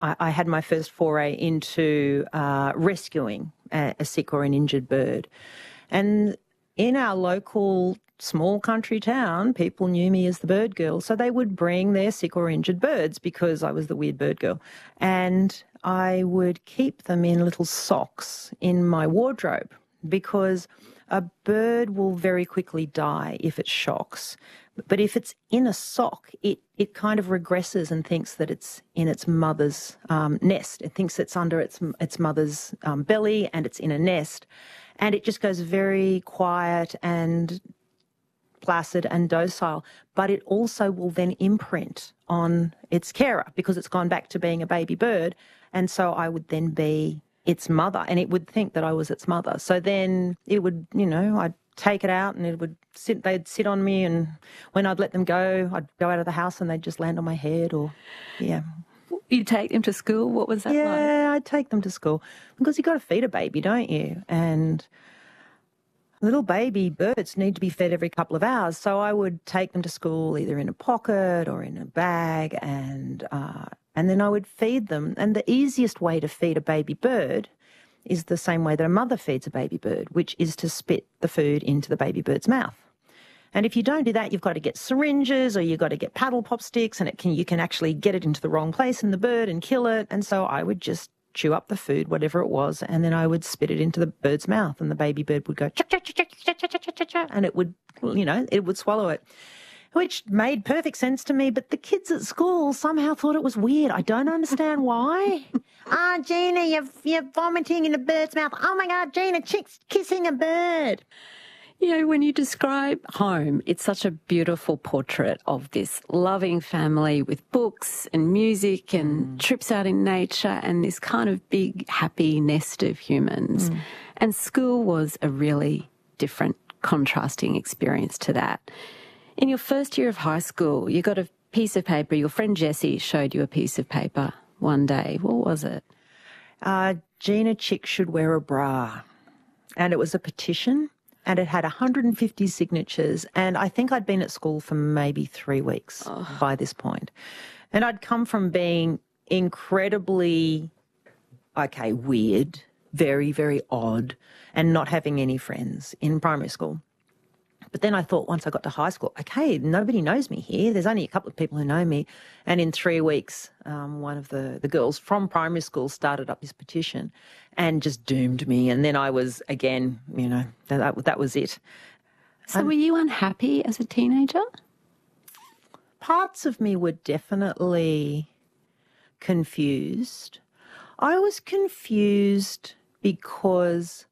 I had my first foray into rescuing a sick or an injured bird. And in our local small country town, people knew me as the bird girl. So they would bring their sick or injured birds because I was the weird bird girl. And I would keep them in little socks in my wardrobe because a bird will very quickly die if it shocks. But if it's in a sock, it kind of regresses and thinks that it's in its mother's nest. It thinks it's under its mother's belly and it's in a nest. And it just goes very quiet and placid and docile. But it also will then imprint on its carer because it's gone back to being a baby bird. And so I would then be its mother, and it would think that I was its mother. So then it would, I'd take it out and they'd sit on me, and when I'd let them go, I'd go out of the house and they'd just land on my head You take them to school? What was that like? Yeah, I'd take them to school because you've got to feed a baby, don't you? And little baby birds need to be fed every couple of hours. So I would take them to school either in a pocket or in a bag, and then I would feed them. And the easiest way to feed a baby bird is the same way that a mother feeds a baby bird, which is to spit the food into the baby bird's mouth. And if you don't do that, you've got to get syringes or you've got to get paddle pop sticks, and you can actually get it into the wrong place in the bird and kill it. And so I would just chew up the food, whatever it was, and then I would spit it into the bird's mouth, and the baby bird would go chuck, chuck, chuck, chuck, chuck, chuck, chuck, chuck, and it would, it would swallow it, which made perfect sense to me. But the kids at school somehow thought it was weird. I don't understand why. Gina, you're vomiting in a bird's mouth. Oh my God, Gina, chick's kissing a bird. When you describe home, it's such a beautiful portrait of this loving family with books and music and trips out in nature and this kind of big, happy nest of humans. And school was a really different, contrasting experience to that. In your first year of high school, you got a piece of paper. Your friend Jessie showed you a piece of paper one day. What was it? Gina Chick should wear a bra. And it was a petition. And it had 150 signatures, and I think I'd been at school for maybe 3 weeks by this point. And I'd come from being incredibly, weird, very, very odd, and not having any friends in primary school. But then I thought once I got to high school, nobody knows me here. There's only a couple of people who know me. And in 3 weeks, one of the girls from primary school started up this petition and just doomed me. And then I was, again, that was it. So were you unhappy as a teenager? Parts of me were definitely confused. I was confused because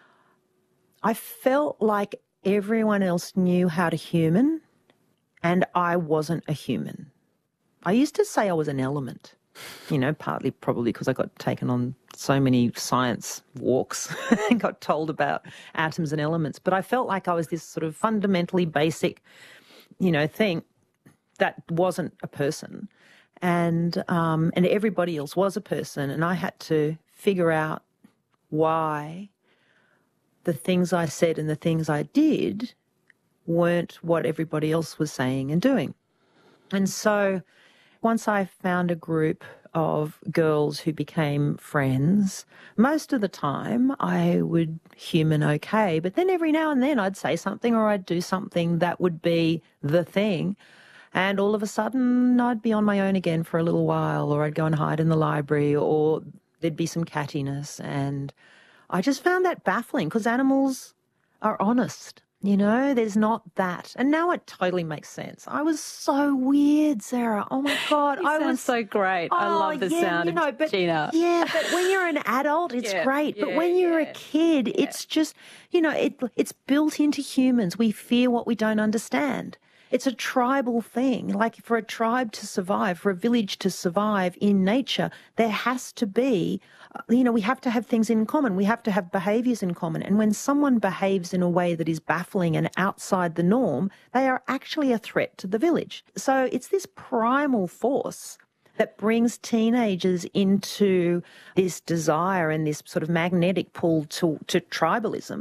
I felt like everyone else knew how to human, and I wasn't a human. I used to say I was an element, partly probably because I got taken on so many science walks and got told about atoms and elements. But I felt like I was this sort of fundamentally basic, thing that wasn't a person, and everybody else was a person, and I had to figure out why the things I said and the things I did weren't what everybody else was saying and doing. And so once I found a group of girls who became friends, most of the time I would human okay, but then every now and then I'd say something or I'd do something that would be the thing, and all of a sudden I'd be on my own again for a little while, or I'd go and hide in the library, or there'd be some cattiness. And I just found that baffling because animals are honest, there's not that. And now it totally makes sense. I was so weird, Sarah. Oh my God. You sound so great. I love the sound of Gina. Yeah, but when you're an adult, it's great. But when you're a kid, it's just, it's built into humans. We fear what we don't understand. It's a tribal thing. Like for a tribe to survive, for a village to survive in nature, there has to be, we have to have things in common. We have to have behaviours in common. And when someone behaves in a way that is baffling and outside the norm, they are actually a threat to the village. So it's this primal force that brings teenagers into this desire and this sort of magnetic pull to tribalism.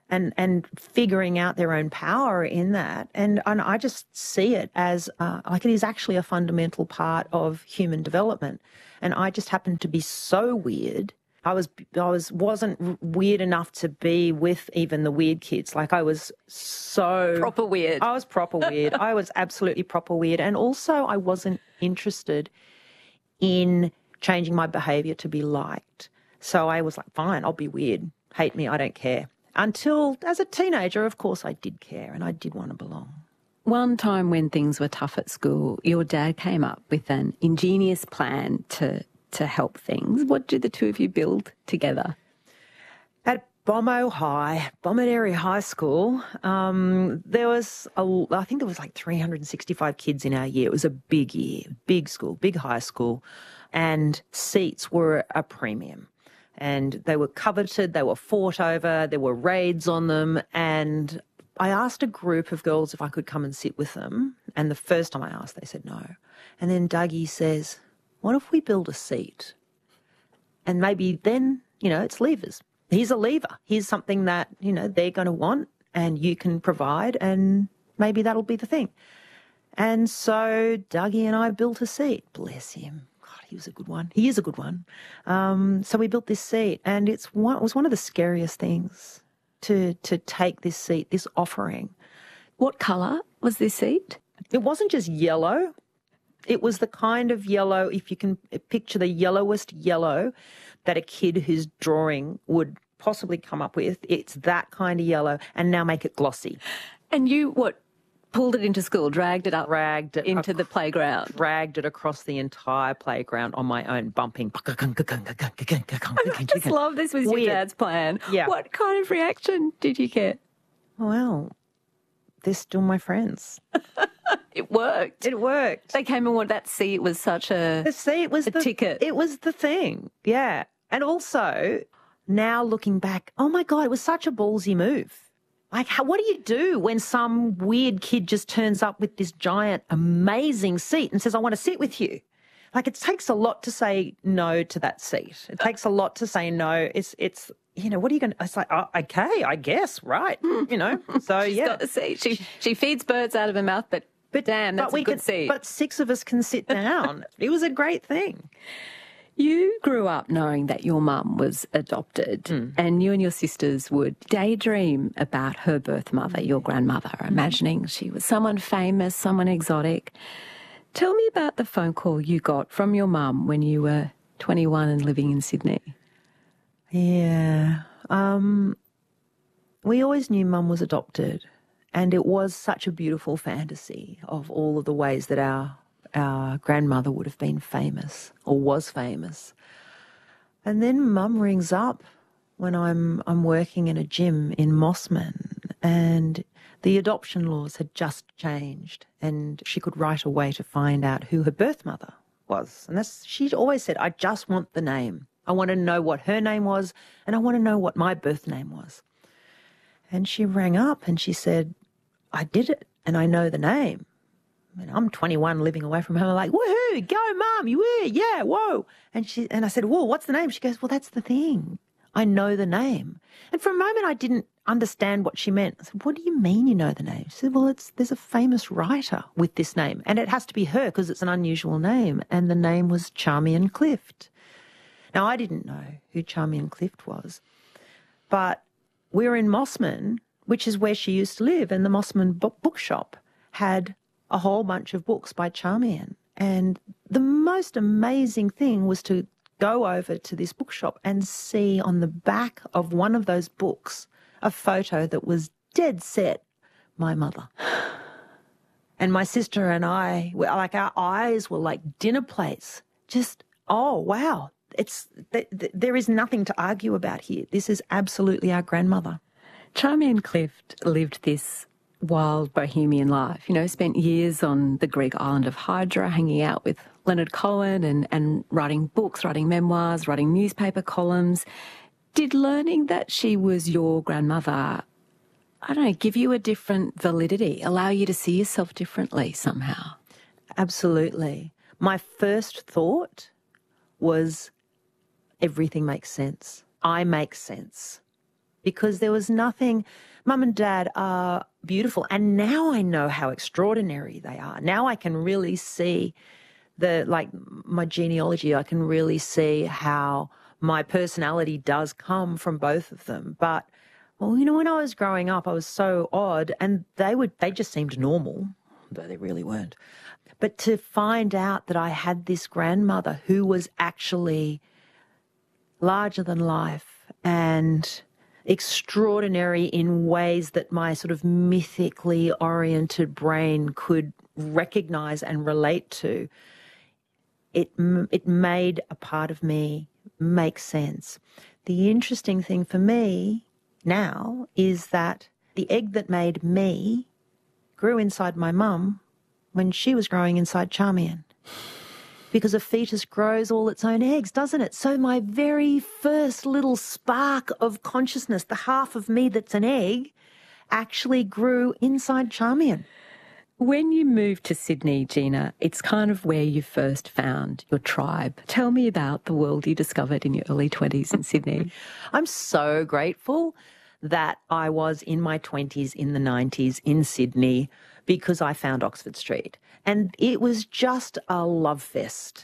and figuring out their own power in that. And I just see it as like it is actually a fundamental part of human development. And I just happened to be so weird. Wasn't weird enough to be with even the weird kids. Like I was so proper weird. I was proper weird. I was absolutely proper weird. And also I wasn't interested in changing my behaviour to be liked. So I was like, fine, I'll be weird. Hate me, I don't care. Until as a teenager, of course, I did care and I did want to belong. One time when things were tough at school, your dad came up with an ingenious plan to help things. What did the two of you build together? At Bomaderry High School, there was, I think there was like 365 kids in our year. It was a big year, big school, big high school, and seats were a premium. And they were coveted, they were fought over, there were raids on them, and I asked a group of girls if I could come and sit with them, and the first time I asked, they said no. And then Dougie says, what if we build a seat? And maybe then, it's levers. Here's a lever. Here's something that, they're going to want and you can provide, and maybe that'll be the thing. And so Dougie and I built a seat. Bless him. God, he was a good one. He is a good one. So we built this seat, and it was one of the scariest things to take this seat, this offering. What colour was this seat? It wasn't just yellow. It was the kind of yellow, if you can picture the yellowest yellow that a kid who's drawing would possibly come up with. It's that kind of yellow, and now make it glossy. And you, pulled it into school, dragged it up into the playground? Dragged it across the entire playground on my own, bumping. I just love this was your dad's plan. Yeah. What kind of reaction did you get? Well, they're still my friends. It worked. It worked. They came and wanted that seat was such a the seat was the ticket. It was the thing. Yeah. And also, now looking back, oh my God, it was such a ballsy move. Like, what do you do when some weird kid just turns up with this giant, amazing seat and says, I want to sit with you? Like, it takes a lot to say no to that seat. It takes a lot to say no. It's what are you going to, it's like, oh, okay, I guess, right. So She's got the seat. She feeds birds out of her mouth, but damn, that's a good seat. But 6 of us can sit down. It was a great thing. You grew up knowing that your mum was adopted, and you and your sisters would daydream about her birth mother, your grandmother, imagining she was someone famous, someone exotic. Tell me about the phone call you got from your mum when you were 21 and living in Sydney. Yeah. We always knew Mum was adopted, and it was such a beautiful fantasy of all of the ways that our grandmother would have been famous or was famous. And then Mum rings up when I'm working in a gym in Mossman, and the adoption laws had just changed, and she could write away to find out who her birth mother was. And she'd always said, I just want the name. I want to know what her name was, and I want to know what my birth name was. And she rang up and she said, I did it, and I know the name. And I'm 21 living away from home. I'm like, woohoo, go, Mum, you were, yeah, whoa. And I said, whoa, what's the name? She goes, well, that's the thing. I know the name. And for a moment, I didn't understand what she meant. I said, what do you mean you know the name? She said, well, there's a famous writer with this name, and it has to be her because it's an unusual name. And the name was Charmian Clift. Now, I didn't know who Charmian Clift was, but we were in Mossman, which is where she used to live, and the Mossman bookshop had a whole bunch of books by Charmian. And the most amazing thing was to go over to this bookshop and see on the back of one of those books a photo that was dead set my mother. And my sister and I, like, our eyes were like dinner plates. Just, oh, wow. There is nothing to argue about here. This is absolutely our grandmother. Charmian Clift lived this wild bohemian life, spent years on the Greek island of Hydra, hanging out with Leonard Cohen and writing books, writing memoirs, writing newspaper columns. Did learning that she was your grandmother, I don't know, give you a different validity, allow you to see yourself differently somehow? Absolutely. My first thought was everything makes sense. I make sense. because there was nothing. Mum and Dad are beautiful, and now I know how extraordinary they are. Now I can really see my genealogy. I can really see how my personality does come from both of them. But, well, when I was growing up, I was so odd, and they just seemed normal, though they really weren't. But to find out that I had this grandmother who was actually larger than life and extraordinary in ways that my sort of mythically oriented brain could recognize and relate to, it made a part of me make sense. The interesting thing for me now is that the egg that made me grew inside my mum when she was growing inside Charmian. Because a fetus grows all its own eggs, doesn't it? So my very first little spark of consciousness, the half of me that's an egg, actually grew inside Charmian. When you moved to Sydney, Gina, it's kind of where you first found your tribe. Tell me about the world you discovered in your early 20s in Sydney. I'm so grateful that I was in my 20s in the 90s in Sydney because I found Oxford Street. And it was just a love fest,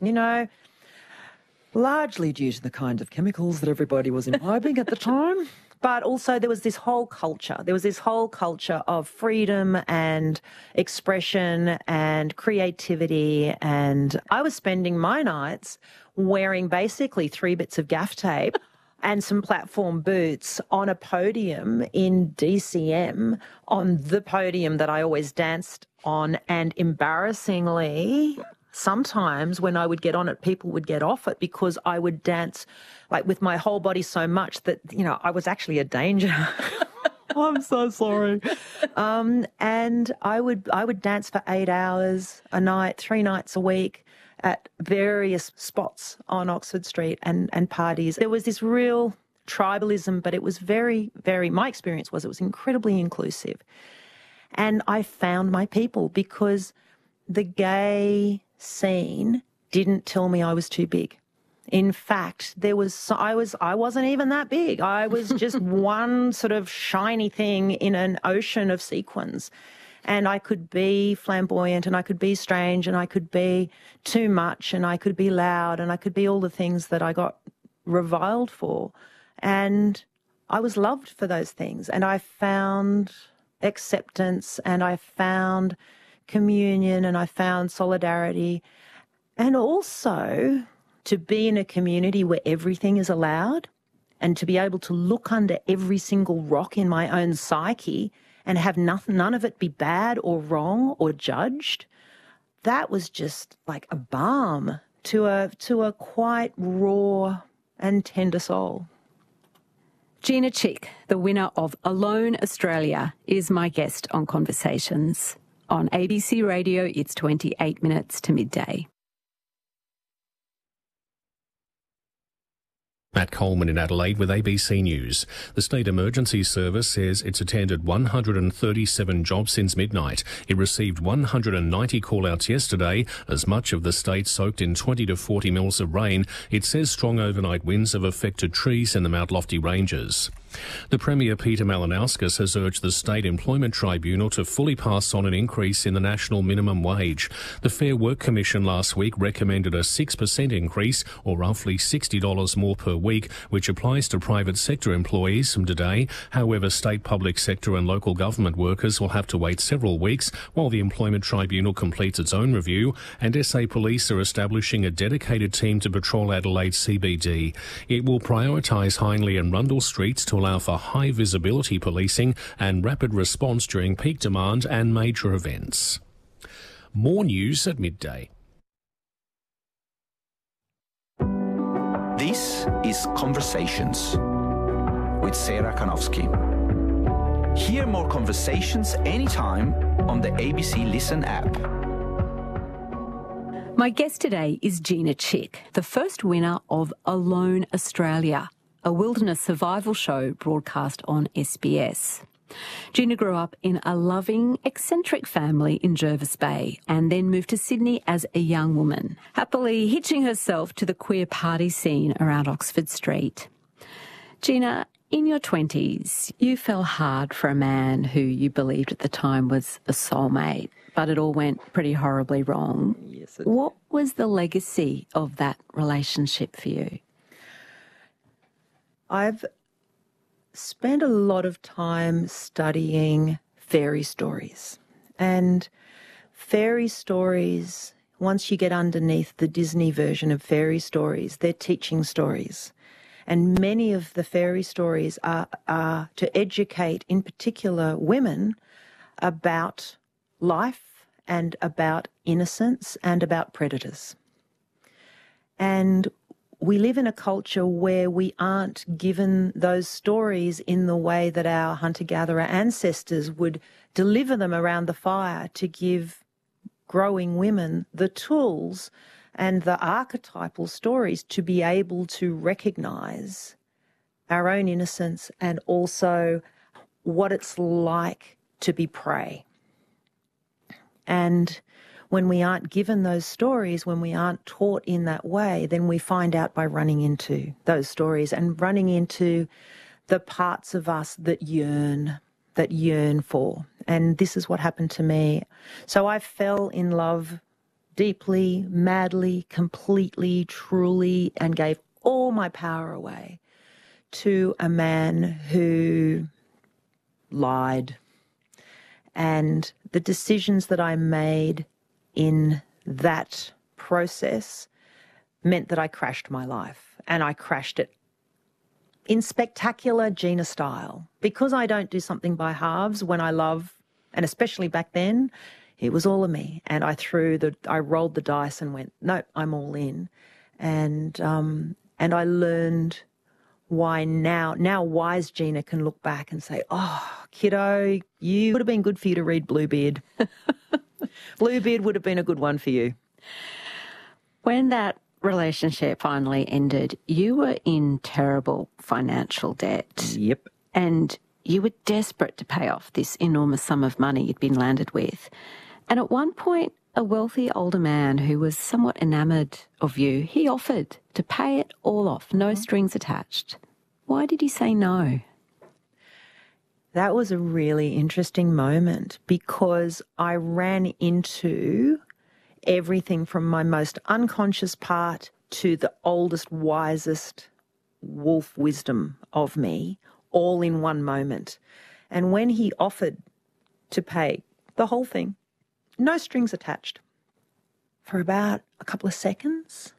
largely due to the kind of chemicals that everybody was imbibing at the time. But also there was this whole culture. There was this whole culture of freedom and expression and creativity. And I was spending my nights wearing basically 3 bits of gaff tape and some platform boots on a podium in DCM, on the podium that I always danced on. And embarrassingly, sometimes when I would get on it, people would get off it because I would dance with my whole body so much that, I was actually a danger. I'm so sorry. And I would dance for 8 hours a night, 3 nights a week at various spots on Oxford Street and parties. There was this real tribalism, but it was very, very, my experience was it was incredibly inclusive. And I found my people because the gay scene didn't tell me I was too big. In fact, I wasn't even that big. I was just one sort of shiny thing in an ocean of sequins. And I could be flamboyant and I could be strange and I could be too much and I could be loud and I could be all the things that I got reviled for. And I was loved for those things. And I found acceptance and I found communion and I found solidarity. And also to be in a community where everything is allowed and to be able to look under every single rock in my own psyche and have none of it be bad or wrong or judged, that was just like a balm to a quite raw and tender soul. Gina Chick, the winner of Alone Australia, is my guest on Conversations. On ABC Radio, it's 28 minutes to midday. Matt Coleman in Adelaide with ABC News. The State Emergency Service says it's attended 137 jobs since midnight. It received 190 call-outs yesterday, as much of the state soaked in 20 to 40 mils of rain. It says strong overnight winds have affected trees in the Mount Lofty Ranges. The Premier Peter Malinauskas has urged the State Employment Tribunal to fully pass on an increase in the national minimum wage. The Fair Work Commission last week recommended a 6% increase, or roughly $60 more per week, which applies to private sector employees from today. However, state public sector and local government workers will have to wait several weeks while the Employment Tribunal completes its own review, and SA Police are establishing a dedicated team to patrol Adelaide CBD. It will prioritise Hindley and Rundle streets to allow for high visibility policing and rapid response during peak demand and major events. More news at midday. This is Conversations with Sarah Kanowski. Hear more conversations anytime on the ABC Listen app. My guest today is Gina Chick, the first winner of Alone Australia, a wilderness survival show broadcast on SBS. Gina grew up in a loving, eccentric family in Jervis Bay and then moved to Sydney as a young woman, happily hitching herself to the queer party scene around Oxford Street. Gina, in your 20s, you fell hard for a man who you believed at the time was a soulmate, but it all went pretty horribly wrong. Yes, it did. What was the legacy of that relationship for you? I've spent a lot of time studying fairy stories. And fairy stories, once you get underneath the Disney version of fairy stories, they're teaching stories. And many of the fairy stories are to educate, in particular, women about life and about innocence and about predators. And we live in a culture where we aren't given those stories in the way that our hunter-gatherer ancestors would deliver them around the fire to give growing women the tools and the archetypal stories to be able to recognise our own innocence and also what it's like to be prey. And when we aren't given those stories, when we aren't taught in that way, then we find out by running into those stories and running into the parts of us that yearn for. And this is what happened to me. So I fell in love deeply, madly, completely, truly, and gave all my power away to a man who lied. And the decisions that I made in that process meant that I crashed my life, and I crashed it in spectacular Gina style. Because I don't do something by halves when I love, and especially back then, it was all of me. And I rolled the dice and went, no, I'm all in. And I learned why now wise Gina can look back and say, oh, kiddo, you would have been good for you to read Bluebeard. Bluebeard would have been a good one for you. When that relationship finally ended, you were in terrible financial debt. Yep. And you were desperate to pay off this enormous sum of money you'd been landed with. And at one point, a wealthy older man who was somewhat enamoured of you, he offered to pay it all off, no strings attached. Why did you say no? That was a really interesting moment because I ran into everything from my most unconscious part to the oldest, wisest wolf wisdom of me, all in one moment. And when he offered to pay the whole thing, no strings attached, for about a couple of seconds,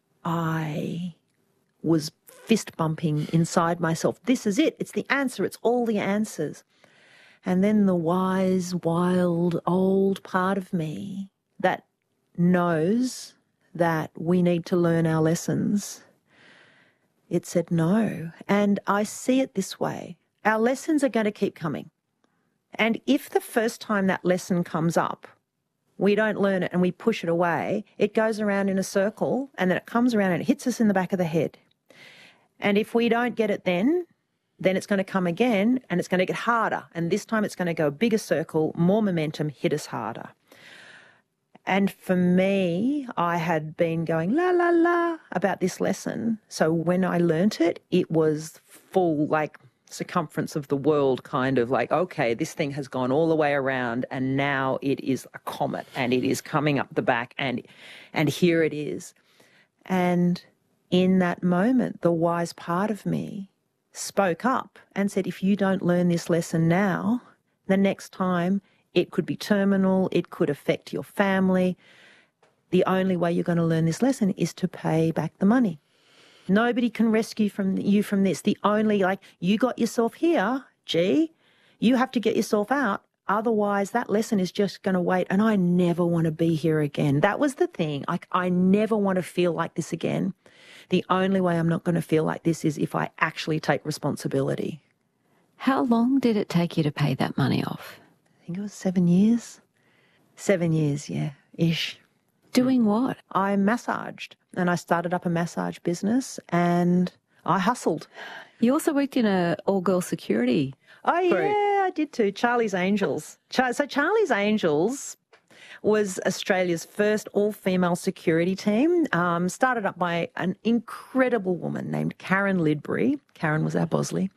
I was fist bumping inside myself. This is it. It's the answer. It's all the answers. And then the wise, wild, old part of me that knows that we need to learn our lessons, it said no. And I see it this way. Our lessons are going to keep coming. And if the first time that lesson comes up, we don't learn it and we push it away, it goes around in a circle and then it comes around and it hits us in the back of the head. And if we don't get it then it's going to come again and it's going to get harder. And this time it's going to go a bigger circle, more momentum, hit us harder. And for me, I had been going la, la, la about this lesson. So when I learnt it, it was full, like, circumference of the world, kind of like, okay, this thing has gone all the way around and now it is a comet and it is coming up the back and here it is. And in that moment, the wise part of me spoke up and said, if you don't learn this lesson now, the next time it could be terminal, it could affect your family. The only way you're going to learn this lesson is to pay back the money. Nobody can rescue you from this. The only, you got yourself here, you have to get yourself out. Otherwise, that lesson is just going to wait. And I never want to be here again. That was the thing. I never want to feel like this again. The only way I'm not going to feel like this is if I actually take responsibility. How long did it take you to pay that money off? I think it was 7 years. 7 years, yeah, ish. Doing what? I massaged and I started up a massage business and I hustled. You also worked in a all-girl security Oh, group. Yeah, I did too. Charlie's Angels. So Charlie's Angels, was Australia's first all-female security team, started up by an incredible woman named Karen Lidbury. Karen was our Bosley.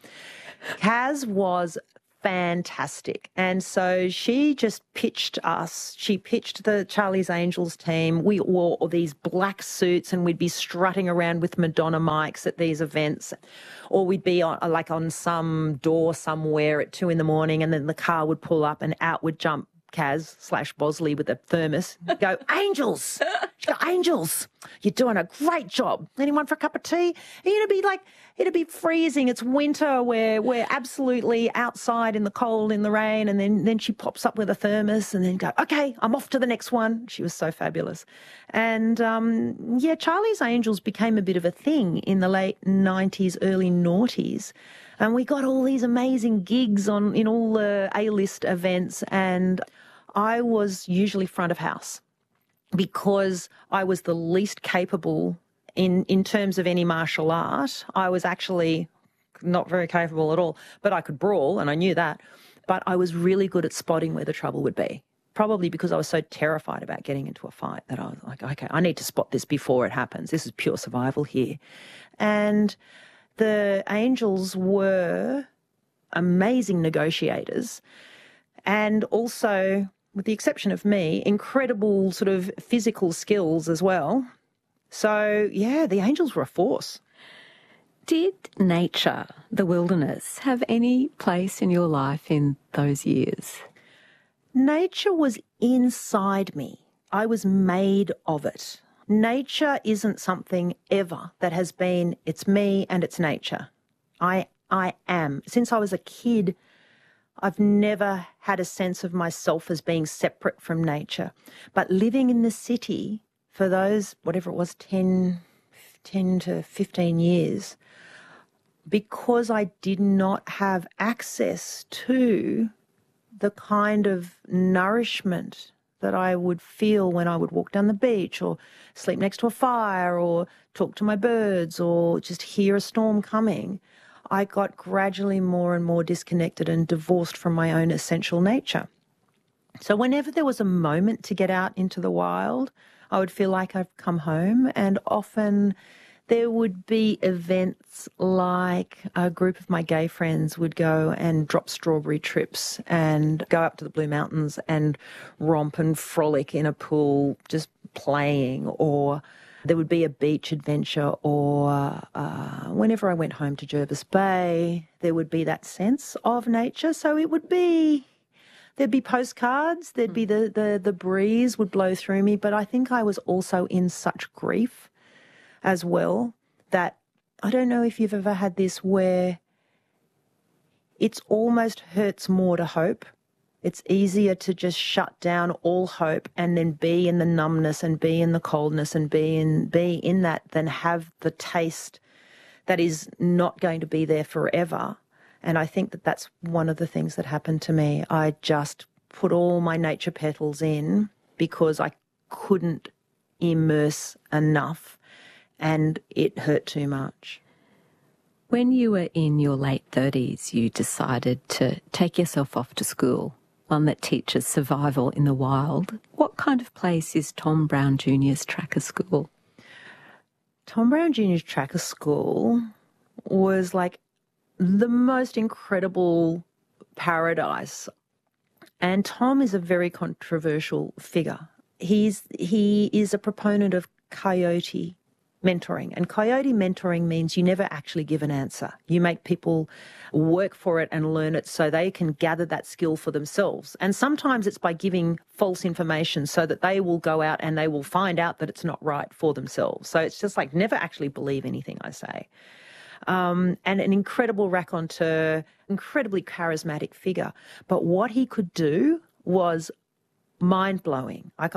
Kaz was fantastic. And so she just pitched us. She pitched the Charlie's Angels team. We wore all these black suits and we'd be strutting around with Madonna mics at these events. Or we'd be on some door somewhere at 2 a.m, and then the car would pull up and out would jump Kaz/Bosley with a thermos. Go, Angels! She'd go, Angels! You're doing a great job. Anyone for a cup of tea? And it'd be freezing. It's winter. We're absolutely outside in the cold, in the rain. And then she pops up with a thermos and then go, okay, I'm off to the next one. She was so fabulous. And, Charlie's Angels became a bit of a thing in the late 90s, early noughties. And we got all these amazing gigs in all the A-list events, and I was usually front of house because I was the least capable in terms of any martial art. I was actually not very capable at all, but I could brawl, and I knew that. But I was really good at spotting where the trouble would be, probably because I was so terrified about getting into a fight that I was like, okay, I need to spot this before it happens. This is pure survival here. And the Angels were amazing negotiators and also, with the exception of me, incredible sort of physical skills as well. So, yeah, the Angels were a force. Did nature, the wilderness, have any place in your life in those years? Nature was inside me. I was made of it. Nature isn't something ever that has been, it's me and it's nature. I am. Since I was a kid, I've never had a sense of myself as being separate from nature. But living in the city for those, whatever it was, 10 to 15 years, because I did not have access to the kind of nourishment that I would feel when I would walk down the beach or sleep next to a fire or talk to my birds or just hear a storm coming, I got gradually more and more disconnected and divorced from my own essential nature. So whenever there was a moment to get out into the wild, I would feel like I've come home, and often there would be events like a group of my gay friends would go and drop strawberry trips and go up to the Blue Mountains and romp and frolic in a pool just playing, or there would be a beach adventure, or whenever I went home to Jervis Bay, there would be that sense of nature. So it would be, there'd be postcards, there'd be the breeze would blow through me, but I think I was also in such grief as well, that I don't know if you've ever had this where it's almost hurts more to hope. It's easier to just shut down all hope and then be in the numbness and be in the coldness and be in that than have the taste that is not going to be there forever. And I think that that's one of the things that happened to me. I just put all my nature petals in because I couldn't immerse enough. And it hurt too much. When you were in your late 30s, you decided to take yourself off to school, one that teaches survival in the wild. What kind of place is Tom Brown Jr.'s Tracker School? Tom Brown Jr.'s Tracker School was like the most incredible paradise. And Tom is a very controversial figure. He is a proponent of coyote mentoring. And coyote mentoring means you never actually give an answer. You make people work for it and learn it so they can gather that skill for themselves. And sometimes it's by giving false information so that they will go out and they will find out that it's not right for themselves. So it's just like never actually believe anything I say. And an incredible raconteur, incredibly charismatic figure. But what he could do was mind-blowing. Like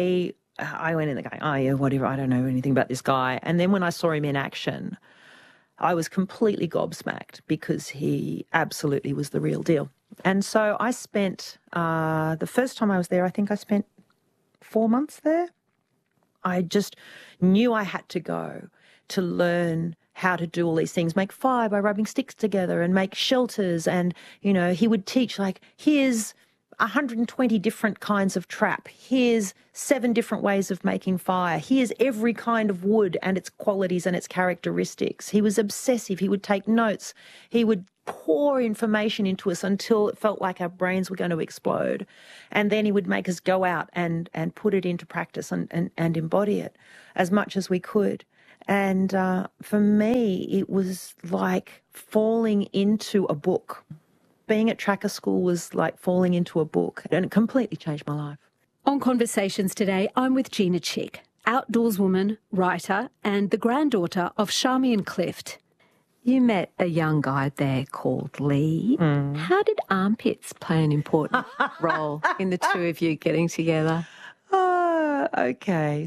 I went in there going, oh, yeah, whatever, I don't know anything about this guy. And then when I saw him in action, I was completely gobsmacked because he absolutely was the real deal. And so I spent, the first time I was there, I think I spent 4 months there. I just knew I had to go to learn how to do all these things, make fire by rubbing sticks together and make shelters. And, you know, he would teach like, here's 120 different kinds of trap. Here's 7 different ways of making fire. Here's every kind of wood and its qualities and its characteristics. He was obsessive. He would take notes. He would pour information into us until it felt like our brains were going to explode. And then he would make us go out and put it into practice and embody it as much as we could. And for me, it was like falling into a book. Being at Tracker School was like falling into a book, and it completely changed my life. On Conversations today, I'm with Gina Chick, outdoorswoman, writer, and the granddaughter of Charmian Clift. You met a young guy there called Lee. How did armpits play an important role in the two of you getting together? Okay,